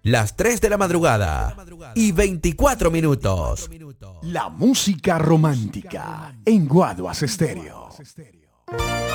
las 3 de la madrugada y 24 minutos. La música romántica en Guaduas Estéreo.